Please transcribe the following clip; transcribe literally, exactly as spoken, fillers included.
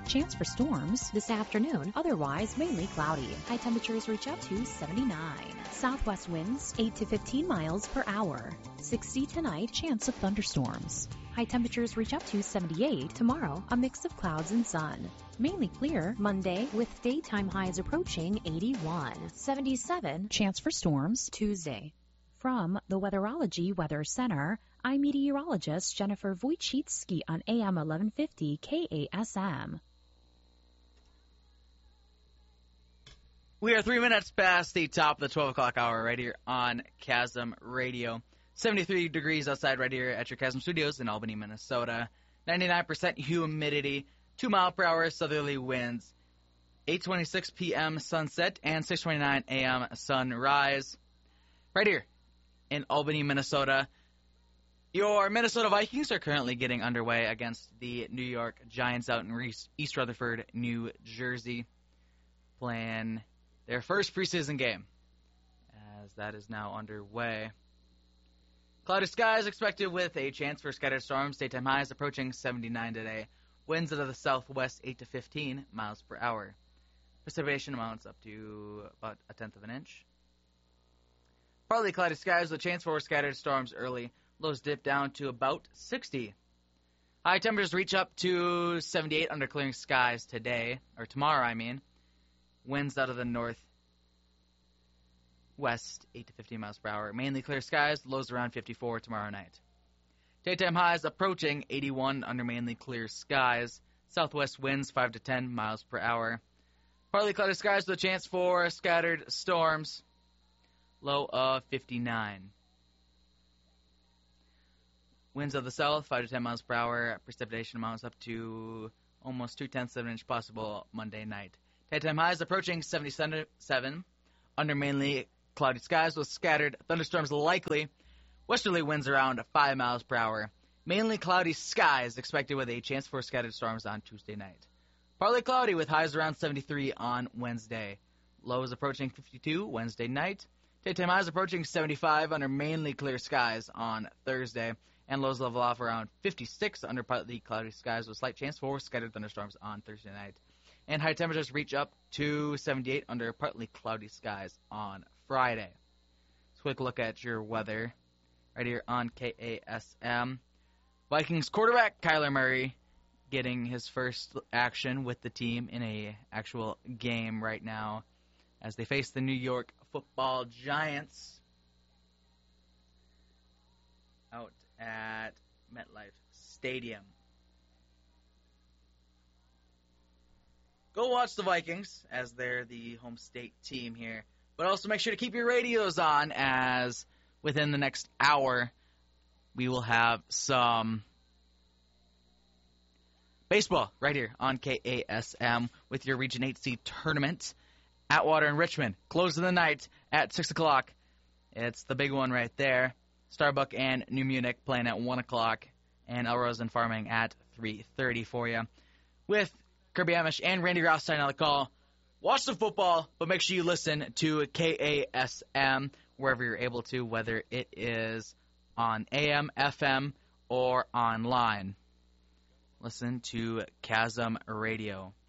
Chance for storms this afternoon, otherwise mainly cloudy. High temperatures reach up to seventy-nine. Southwest winds eight to fifteen miles per hour. sixty tonight, chance of thunderstorms. High temperatures reach up to seventy-eight. Tomorrow, a mix of clouds and sun. Mainly clear Monday with daytime highs approaching eighty-one. seventy-seven, chance for storms Tuesday. From the Weatherology Weather Center, I'm meteorologist Jennifer Wojcicki on A M eleven fifty K A S M. We are three minutes past the top of the twelve o'clock hour right here on Chasm Radio. seventy-three degrees outside right here at your Chasm Studios in Albany, Minnesota. ninety-nine percent humidity, two mile per hour southerly winds. eight twenty-six p.m. sunset and six twenty-nine a.m. sunrise. Right here in Albany, Minnesota. Your Minnesota Vikings are currently getting underway against the New York Giants out in East Rutherford, New Jersey, playing their first preseason game, as that is now underway. Cloudy skies expected with a chance for scattered storms. Daytime highs approaching seventy-nine today. Winds out of the southwest eight to fifteen miles per hour. Precipitation amounts up to about a tenth of an inch. Partly cloudy skies with a chance for scattered storms early. Lows dip down to about sixty. High temperatures reach up to seventy-eight under clearing skies today, or tomorrow, I mean. Winds out of the northwest, eight to fifteen miles per hour. Mainly clear skies, lows around fifty-four tomorrow night. Daytime highs approaching eighty-one under mainly clear skies. Southwest winds five to ten miles per hour. Partly cloudy skies with a chance for scattered storms. Low of fifty-nine. Winds of the south, five to ten miles per hour. Precipitation amounts up to almost two-tenths of an inch possible Monday night. Daytime highs approaching seventy-seven. Under mainly cloudy skies with scattered thunderstorms likely. Westerly winds around five miles per hour. Mainly cloudy skies expected with a chance for scattered storms on Tuesday night. Partly cloudy with highs around seventy-three on Wednesday. Lows approaching fifty-two Wednesday night. Daytime highs approaching seventy-five under mainly clear skies on Thursday, and lows level off around fifty-six under partly cloudy skies with slight chance for scattered thunderstorms on Thursday night. And high temperatures reach up to seventy-eight under partly cloudy skies on Friday. So quick look at your weather right here on K A S M. Vikings quarterback Kyler Murray getting his first action with the team in a actual game right now as they face the New York Football Giants out at MetLife Stadium. Go watch the Vikings as they're the home state team here. But also make sure to keep your radios on as within the next hour we will have some baseball right here on K A S M with your Region eight C tournament. Atwater and Richmond, close of the night at six o'clock. It's the big one right there. Starbuck and New Munich playing at one o'clock. And Elrose and Farming at three thirty for you. With Kirby Amish and Randy Rothstein on the call. Watch the football, but make sure you listen to K A S M wherever you're able to, whether it is on A M, F M, or online. Listen to Chasm Radio.